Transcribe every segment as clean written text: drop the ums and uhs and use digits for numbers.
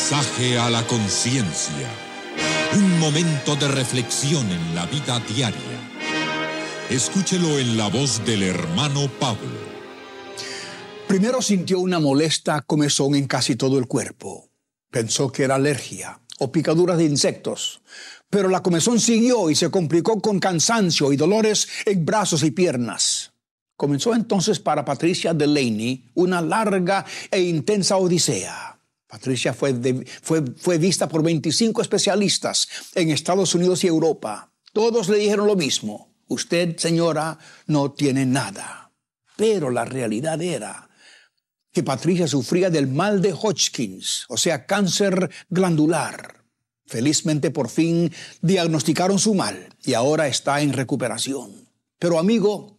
Mensaje a la conciencia. Un momento de reflexión en la vida diaria. Escúchelo en la voz del hermano Pablo. Primero sintió una molesta comezón en casi todo el cuerpo. Pensó que era alergia o picaduras de insectos. Pero la comezón siguió y se complicó con cansancio y dolores en brazos y piernas. Comenzó entonces para Patricia Delaney una larga e intensa odisea. Patricia fue vista por 25 especialistas en Estados Unidos y Europa. Todos le dijeron lo mismo. Usted, señora, no tiene nada. Pero la realidad era que Patricia sufría del mal de Hodgkins, o sea, cáncer glandular. Felizmente, por fin, diagnosticaron su mal y ahora está en recuperación. Pero, amigo,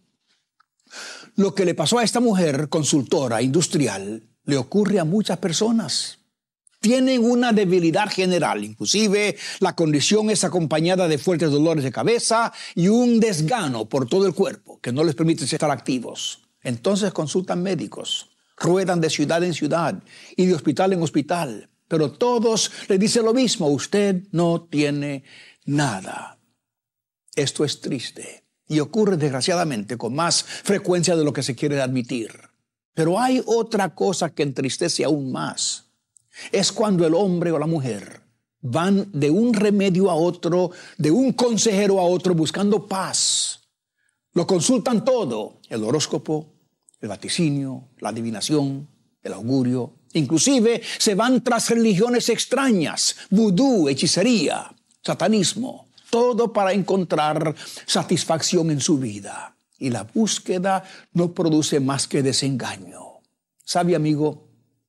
lo que le pasó a esta mujer consultora industrial le ocurre a muchas personas. Tienen una debilidad general, inclusive la condición es acompañada de fuertes dolores de cabeza y un desgano por todo el cuerpo que no les permite estar activos. Entonces consultan médicos, ruedan de ciudad en ciudad y de hospital en hospital, pero todos le dicen lo mismo: usted no tiene nada. Esto es triste y ocurre desgraciadamente con más frecuencia de lo que se quiere admitir. Pero hay otra cosa que entristece aún más. Es cuando el hombre o la mujer van de un remedio a otro, de un consejero a otro buscando paz. Lo consultan todo: el horóscopo, el vaticinio, la adivinación, el augurio. Inclusive se van tras religiones extrañas, vudú, hechicería, satanismo. Todo para encontrar satisfacción en su vida. Y la búsqueda no produce más que desengaño. ¿Sabe, amigo,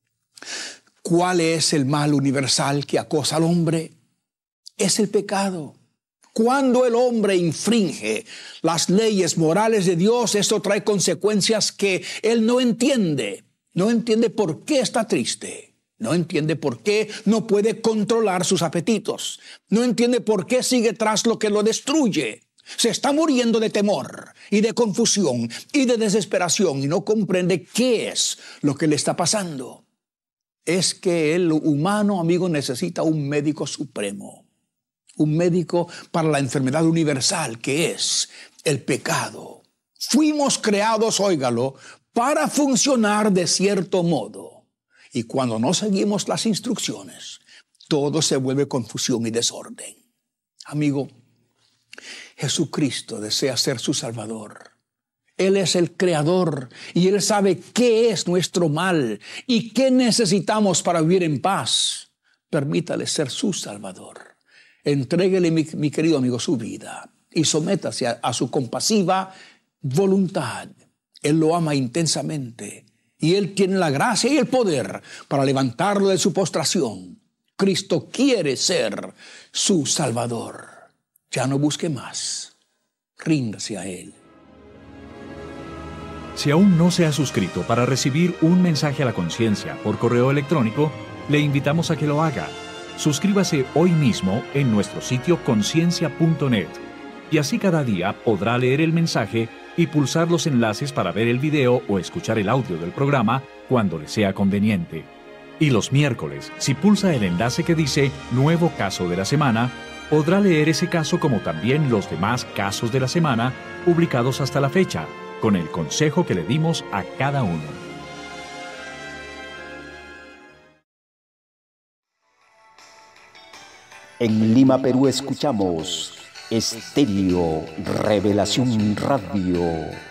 cuál es el mal universal que acosa al hombre? Es el pecado. Cuando el hombre infringe las leyes morales de Dios, esto trae consecuencias que él no entiende. No entiende por qué está triste. No entiende por qué no puede controlar sus apetitos. No entiende por qué sigue tras lo que lo destruye. Se está muriendo de temor y de confusión y de desesperación y no comprende qué es lo que le está pasando. Es que el humano, amigo, necesita un médico supremo. Un médico para la enfermedad universal que es el pecado. Fuimos creados, óigalo, para funcionar de cierto modo. Y cuando no seguimos las instrucciones, todo se vuelve confusión y desorden. Amigo, Jesucristo desea ser su Salvador. Él es el Creador y Él sabe qué es nuestro mal y qué necesitamos para vivir en paz. Permítale ser su Salvador. Entréguele, mi querido amigo, su vida y sométase a su compasiva voluntad. Él lo ama intensamente y Él tiene la gracia y el poder para levantarlo de su postración. Cristo quiere ser su Salvador. Ya no busque más. Ríndase a Él. Si aún no se ha suscrito para recibir un mensaje a la conciencia por correo electrónico, le invitamos a que lo haga. Suscríbase hoy mismo en nuestro sitio conciencia.net y así cada día podrá leer el mensaje y pulsar los enlaces para ver el video o escuchar el audio del programa cuando le sea conveniente. Y los miércoles, si pulsa el enlace que dice Nuevo Caso de la Semana, podrá leer ese caso como también los demás casos de la semana publicados hasta la fecha, con el consejo que le dimos a cada uno. En Lima, Perú, escuchamos Estéreo Revelación Radio.